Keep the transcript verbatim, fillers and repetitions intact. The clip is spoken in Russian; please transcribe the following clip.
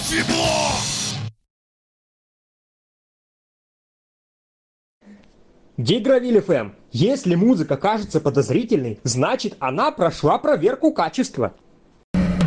Гигровиль эф эм. Если музыка кажется подозрительной, значит она прошла проверку качества.